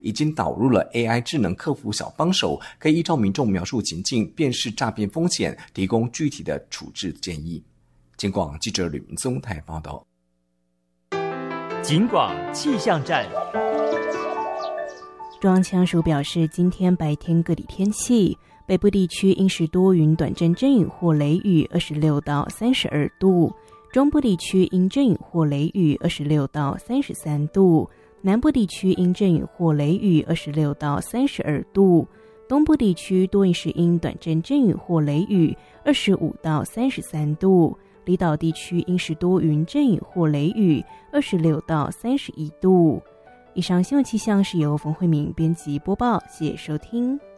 已经导入了 AI 智能客服小帮手，可以依照民众描述情境，辨识诈骗风险，提供具体的处置建议。警广记者吕明宗台报道。 警广气象站。 中央气象署表示，今天白天各地天气，北部地区阴时多云，短阵阵雨或雷雨，26到32度；中部地区阴阵雨或雷雨，26到33度；南部地区阴阵雨或雷雨，26到32度；东部地区多云时阴，短阵阵雨或雷雨，25到33度；离岛地区阴时多云，阵雨或雷雨，26到31度。以上新闻气象是由冯慧敏编辑播报，谢谢收听。